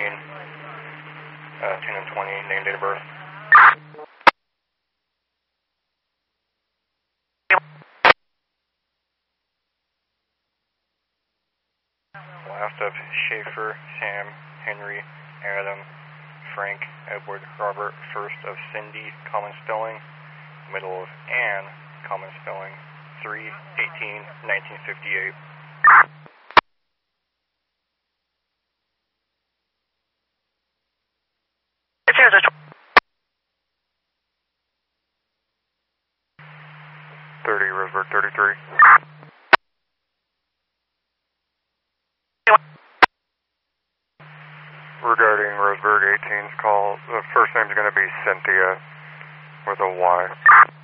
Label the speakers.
Speaker 1: 10 and 20, name, date of birth. Last of Schaefer, Sam, Henry, Adam, Frank, Edward, Robert. First of Cindy, common spelling. Middle of Ann, common spelling. 3/18/1958.
Speaker 2: Here's a
Speaker 1: 30, Roseburg 33. Regarding Roseburg 18's call, the first name's going to be Cynthia with a Y.